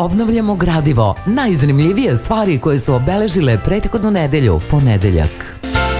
Obnavljamo gradivo. Najzanimljivije stvari koje su obeležile prethodnu nedelju, ponedeljak.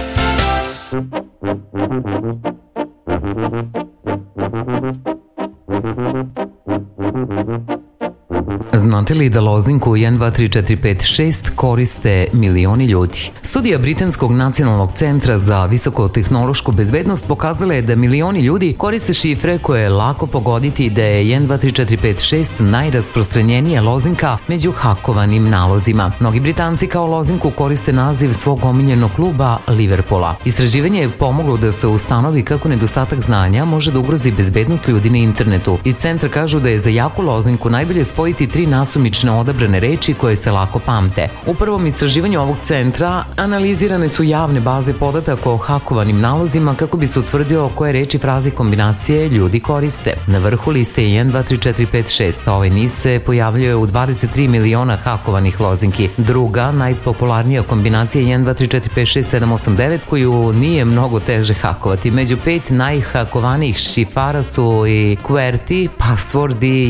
Znate li da lozinku 1, 2, 3, 4, 5, 6 koriste milioni ljudi? Studija Britanskog nacionalnog centra za visokotehnološku bezbednost pokazala je da milioni ljudi koriste šifre koje je lako pogoditi da je 1, 2, 3, 4, 5, 6 najrasprostranjenija lozinka među hakovanim nalozima. Mnogi Britanci kao lozinku koriste naziv svog omiljenog kluba Liverpoola. Istraživanje je pomoglo da se ustanovi kako nedostatak znanja može da ugrozi bezbednost ljudi na internetu. Iz centra kažu da je za jaku lozinku najbolje spojiti 3 nasumične odabrane reči koje se lako pamte. U prvom istraživanju ovog centra analizirane su javne baze podataka o hakovanim nalozima kako bi se utvrdio koje reči, fraze i kombinacije ljudi koriste. Na vrhu liste je 1, 2, 3, 4, 5, 6, a ovaj niz se pojavljuje u 23 miliona hakovanih lozinki. Druga, najpopularnija kombinacija je 1, 2, 3, 4, 5, 6, 7, 8, 9, koju nije mnogo teže hakovati. Među 5 najhakovanijih šifara su i QWERTY, password i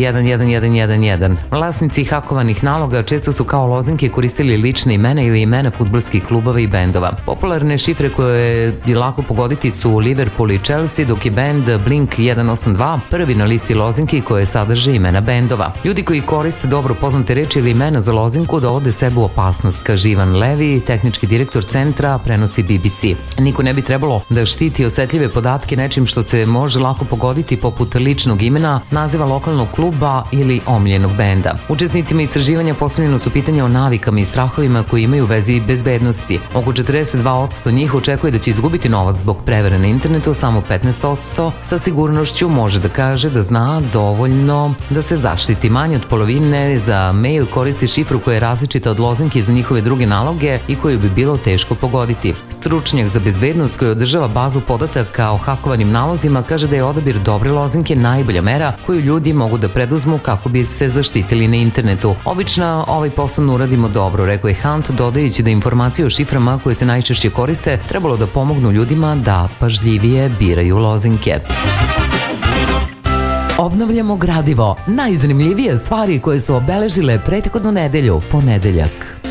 11111. Vlasnici hakovanih naloga često su kao lozinke koristili lične imena ili imena fudbalskih klubova i bendova. Popularne šifre koje je lako pogoditi su Liverpool i Chelsea, dok je bend Blink-182 prvi na listi lozinki koje sadrže imena bendova. Ljudi koji koriste dobro poznate reči ili imena za lozinku dovode sebe u opasnost, kaže Ivan Levi, tehnički direktor centra, prenosi BBC. Niko ne bi trebalo da štiti osetljive podatke nečim što se može lako pogoditi poput ličnog imena, naziva lokalnog kluba ili omiljenog benda. Učesnicima istraživanja postavljeno su pitanja o navikama i strahovima koji imaju vezi bezbednosti. Oko 42% njih očekuje da će izgubiti novac zbog prevare na internetu, samo 15% sa sigurnošću može da kaže da zna dovoljno da se zaštiti. Manje od polovine za mail koristi šifru koja je različita od lozinke za njihove druge naloge i koju bi bilo teško pogoditi. Stručnjak za bezbednost koji održava bazu podataka o hakovanim nalozima kaže da je odabir dobre lozinke najbolja mera koju ljudi mogu da preduzmu kako bi se zaštitili na internetu. Obično ovaj posao uradimo dobro, rekao je Hunt, dodajući da informacije o šiframa koje se najčešće koriste trebalo da pomognu ljudima da pažljivije biraju lozinke. Obnavljamo gradivo. Najzanimljivije stvari koje su obeležile prethodnu nedelju, ponedeljak.